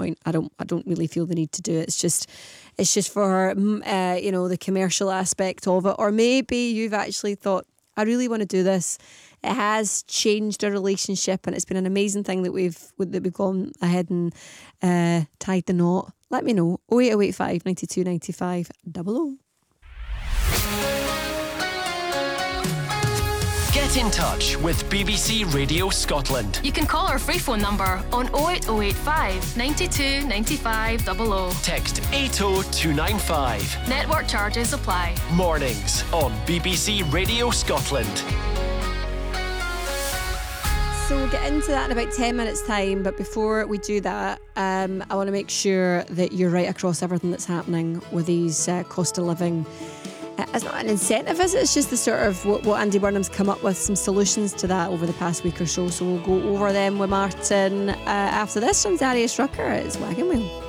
point. I don't really feel the need to do it. It's just for the commercial aspect of it. Or maybe you've actually thought, I really want to do this. It has changed our relationship, and it's been an amazing thing that we've gone ahead and tied the knot. Let me know. 08085 92 95 00. Get in touch with BBC Radio Scotland. You can call our free phone number on 08085 92 95 00. Text 80295. Network charges apply. Mornings on BBC Radio Scotland. So we'll get into that in about 10 minutes time, but before we do that, I want to make sure that you're right across everything that's happening with these cost of living. It's not an incentive, is it? It's just the sort of what Andy Burnham's come up with, some solutions to that over the past week or so. So we'll go over them with Martin after this from Darius Rucker. It's Wagon Wheel.